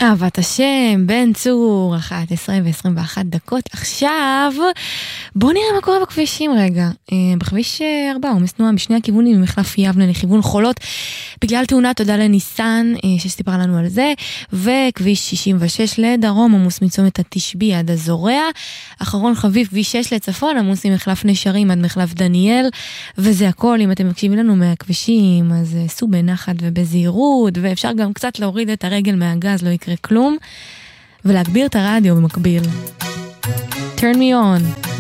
אהבת השם, בן צור, 11:21. עכשיו, בואו נראה מה קורה בכבישים רגע. בכביש 4, עומס תנועה משני הכיוונים, ממחלף יבנה לכיוון חולות, בגלל תאונה, תודה לניסן שסיפר לנו על זה, וכביש 66 לדרום, עמוס מצומת התשבי עד הזורע, אחרון חביב, כביש 6 לצפון, עמוס ממחלף נשרים עד מחלף דניאל, וזה הכל. אם אתם מקשיבים לנו מהכבישים, אז סעו בנחת ובזהירות, ואפשר גם קצת להוריד את הרגל מהגז, לא יקרה כלום, ולהגביר את הרדיו במקביל. Turn me on.